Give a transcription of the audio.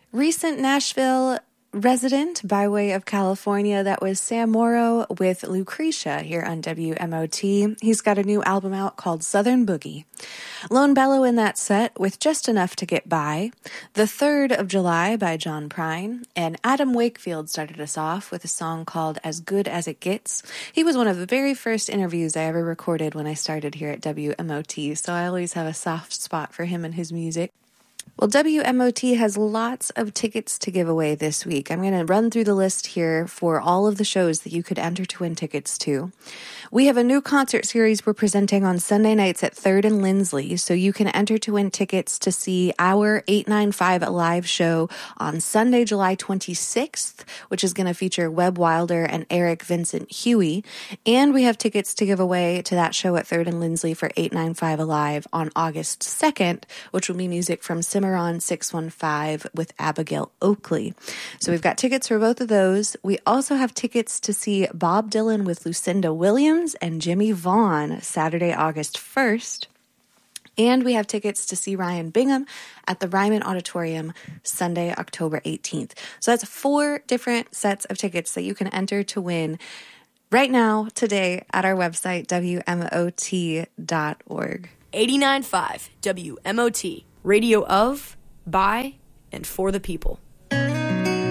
Recent Nashville resident by way of California, that was Sam Morrow with Lucretia here on WMOT. He's got a new album out called Southern Boogie. Lone Bellow in that set with Just Enough to Get By. The 3rd of July by John Prine. And Adam Wakefield started us off with a song called As Good As It Gets. He was one of the very first interviews I ever recorded when I started here at WMOT, so I always have a soft spot for him and his music. Well, WMOT has lots of tickets to give away this week. I'm going to run through the list here for all of the shows that you could enter to win tickets to. We have a new concert series we're presenting on Sunday nights at 3rd and Lindsley, so you can enter to win tickets to see our 895 Alive show on Sunday, July 26th, which is going to feature Webb Wilder and Eric Vincent Huey. And we have tickets to give away to that show at 3rd and Lindsley for 895 Alive on August 2nd, which will be music from Cimarron 615 with Abigail Oakley. So we've got tickets for both of those. We also have tickets to see Bob Dylan with Lucinda Williams and Jimmy Vaughn Saturday, August 1st. And we have tickets to see Ryan Bingham at the Ryman Auditorium Sunday, October 18th. So that's 4 different sets of tickets that you can enter to win right now, today, at our website, WMOT.org. 89.5 WMOT, radio of, by, and for the people.